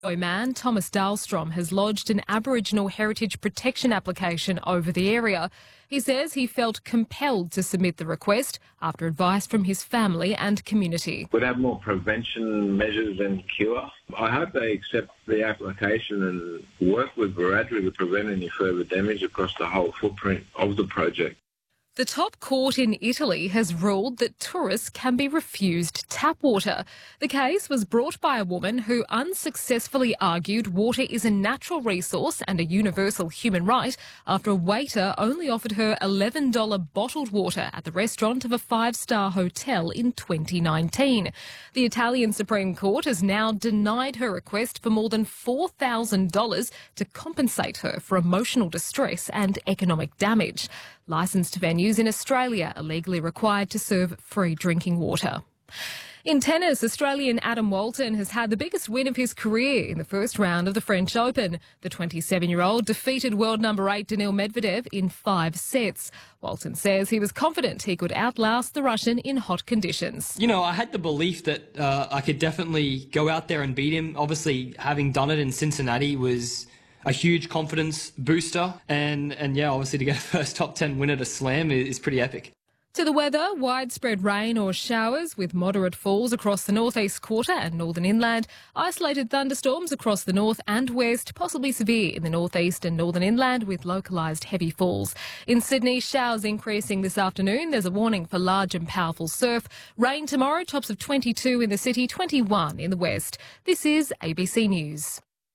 Man Thomas Dahlstrom has lodged an Aboriginal heritage protection application over the area. He says he felt compelled to submit the request after advice from his family and community. We'd have more prevention measures than cure. I hope they accept the application and work with Wiradjuri to prevent any further damage across the whole footprint of the project. The top court in Italy has ruled that tourists can be refused tap water. The case was brought by a woman who unsuccessfully argued water is a natural resource and a universal human right after a waiter only offered her $11 bottled water at the restaurant of a five-star hotel in 2019. The Italian Supreme Court has now denied her request for more than $4,000 to compensate her for emotional distress and economic damage. Licensed venues in Australia are legally required to serve free drinking water. In tennis, Australian Adam Walton has had the biggest win of his career in the first round of the French Open. The 27-year-old defeated world number 8 Daniil Medvedev in 5 sets. Walton says he was confident he could outlast the Russian in hot conditions. You know, I had the belief that I could definitely go out there and beat him. Obviously, having done it in Cincinnati was a huge confidence booster. And yeah, obviously to get a first top 10 win at a slam is pretty epic. To the weather, widespread rain or showers with moderate falls across the northeast quarter and northern inland. Isolated thunderstorms across the north and west, possibly severe in the northeast and northern inland with localised heavy falls. In Sydney, showers increasing this afternoon. There's a warning for large and powerful surf. Rain tomorrow, tops of 22 in the city, 21 in the west. This is ABC News.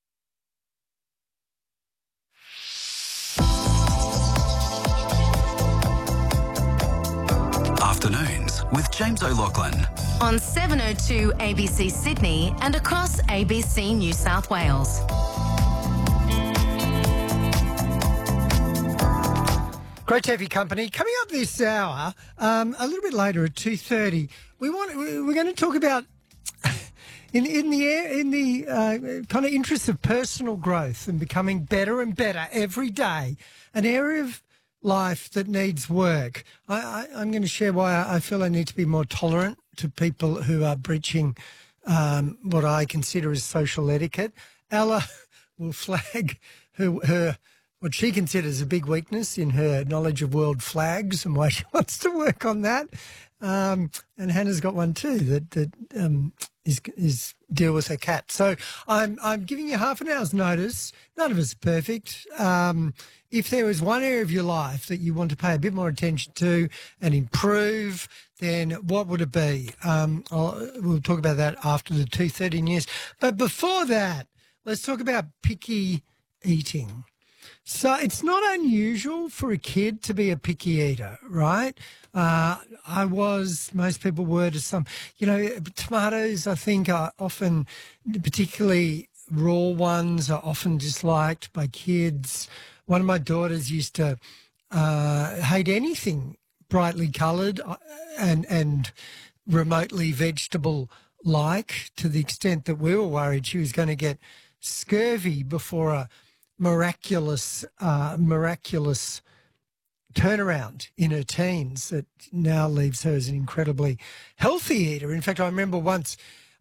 Afternoons with James O'Loughlin. On 702 ABC Sydney and across ABC New South Wales. Great to have your company. Coming up this hour, a little bit later at 2:30, we're going to talk about in the kind of interest of personal growth and becoming better and better every day, an area of life that needs work. I'm going to share why I feel I need to be more tolerant to people who are breaching what I consider as social etiquette. Ella will flag what she considers a big weakness in her knowledge of world flags and why she wants to work on that. And Hannah's got one too that is deal with her cat. So I'm giving you half an hour's notice. None of us are perfect. If there is one area of your life that you want to pay a bit more attention to and improve, then what would it be? We'll talk about that after the 2:30 news. But before that, let's talk about picky eating. So it's not unusual for a kid to be a picky eater, right? Most people were to some, tomatoes I think are often, particularly raw ones, are often disliked by kids. One of my daughters used to hate anything brightly coloured and remotely vegetable-like, to the extent that we were worried she was going to get scurvy before a miraculous turnaround in her teens that now leaves her as an incredibly healthy eater. In fact, I remember once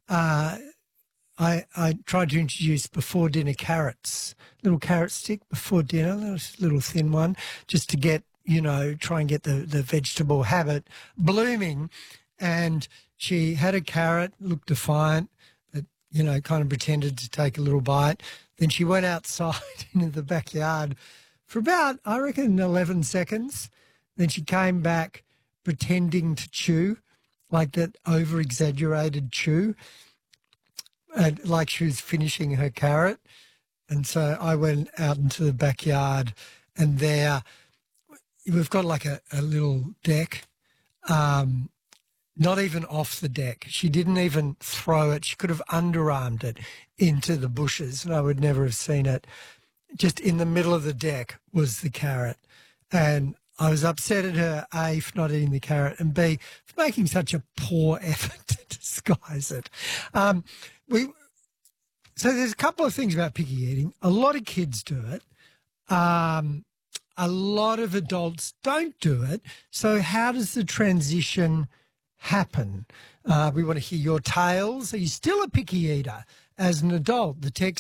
I tried to introduce before dinner carrots, little carrot stick before dinner, little thin one, just to get, try and get the vegetable habit blooming. And she had a carrot, looked defiant, but, kind of pretended to take a little bite. Then she went outside into the backyard for about, I reckon, 11 seconds. Then she came back pretending to chew, like that over-exaggerated chew, and like she was finishing her carrot. And so I went out into the backyard, and there we've got like a little deck, not even off the deck. She didn't even throw it. She could have underarmed it into the bushes, and I would never have seen it. Just in the middle of the deck was the carrot. And I was upset at her, A, for not eating the carrot, and B, for making such a poor effort to disguise it. So there's a couple of things about picky eating. A lot of kids do it. A lot of adults don't do it. So how does the transition happen? We want to hear your tales. Are you still a picky eater as an adult? The text